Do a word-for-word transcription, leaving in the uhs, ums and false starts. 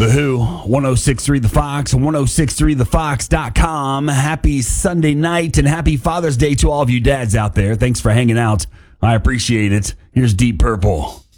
The Who, ten sixty-three The Fox, ten sixty-three the fox dot com. Happy Sunday night and happy Father's Day to all of you dads out there. Thanks for hanging out. I appreciate it. Here's Deep Purple.